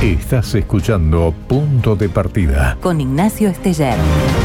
Estás escuchando Punto de Partida con Ignacio Esteller.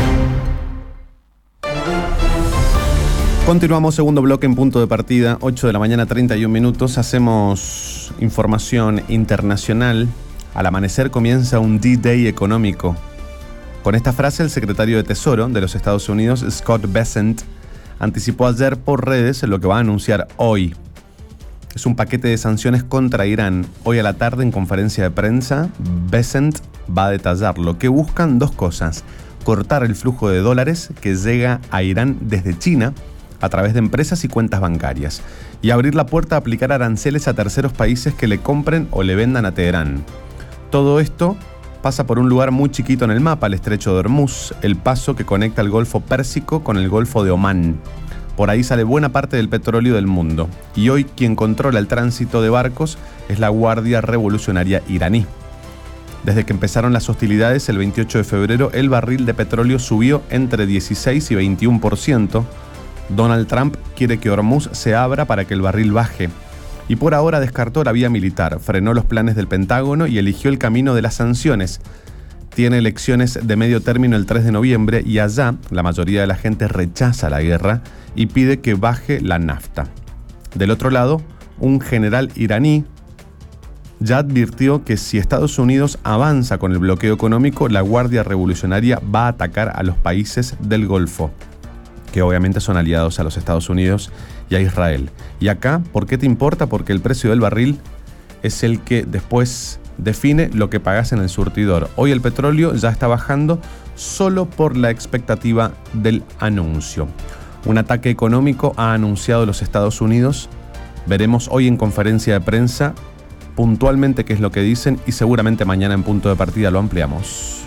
Continuamos, segundo bloque en Punto de Partida, 8 de la mañana, 31 minutos. Hacemos información internacional. Al amanecer comienza un D-Day económico. Con esta frase, el secretario de Tesoro de los Estados Unidos, Scott Bessent, anticipó ayer por redes lo que va a anunciar hoy. Es un paquete de sanciones contra Irán. Hoy a la tarde, en conferencia de prensa, Bessent va a detallarlo, que buscan dos cosas: cortar el flujo de dólares que llega a Irán desde China a través de empresas y cuentas bancarias, y abrir la puerta a aplicar aranceles a terceros países que le compren o le vendan a Teherán. Todo esto pasa por un lugar muy chiquito en el mapa, el estrecho de Hormuz, el paso que conecta el Golfo Pérsico con el Golfo de Omán. Por ahí sale buena parte del petróleo del mundo, y hoy quien controla el tránsito de barcos es la Guardia Revolucionaria iraní. Desde que empezaron las hostilidades el 28 de febrero, el barril de petróleo subió entre 16 y 21%. Donald Trump quiere que Hormuz se abra para que el barril baje. Y por ahora descartó la vía militar, frenó los planes del Pentágono y eligió el camino de las sanciones. Tiene elecciones de medio término el 3 de noviembre y allá la mayoría de la gente rechaza la guerra y pide que baje la nafta. Del otro lado, un general iraní ya advirtió que si Estados Unidos avanza con el bloqueo económico, la Guardia Revolucionaria va a atacar a los países del Golfo, que obviamente son aliados a los Estados Unidos y a Israel. Y acá, ¿por qué te importa? Porque el precio del barril es el que después define lo que pagas en el surtidor. Hoy el petróleo ya está bajando solo por la expectativa del anuncio. Un ataque económico ha anunciado los Estados Unidos. Veremos hoy en conferencia de prensa puntualmente qué es lo que dicen y seguramente mañana en Punto de Partida lo ampliamos.